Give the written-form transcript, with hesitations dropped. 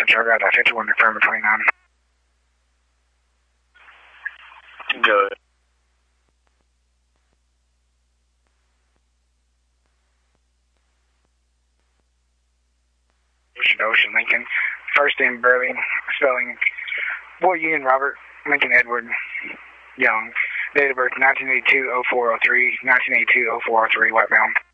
Central, got 51 confirmed 29. Good. Ocean, Lincoln. First name Burley, spelling Boy Union Robert, Lincoln Edward, Young. Date of birth 1982-0403, 1982-0403, white male.